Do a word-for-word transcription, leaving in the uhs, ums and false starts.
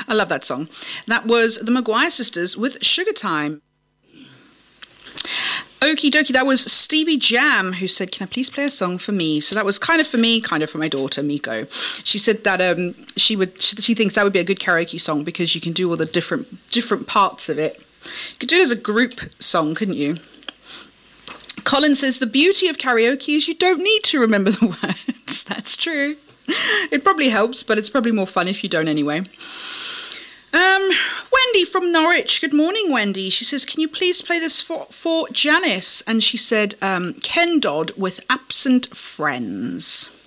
I love that song. That was the Maguire Sisters with Sugar Time. Okie dokie, that was Stevie Jam who said, can I please play a song for me? So that was kind of for me, kind of for my daughter, Miko. She said that um, she would. She, she thinks that would be a good karaoke song because you can do all the different different parts of it. You could do it as a group song, couldn't you? Colin says, the beauty of karaoke is you don't need to remember the words. That's true. It probably helps, but it's probably more fun if you don't anyway. Um, Wendy from Norwich. Good morning, Wendy. She says, can you please play this for, for Janice? And she said, um, Ken Dodd with Absent Friends.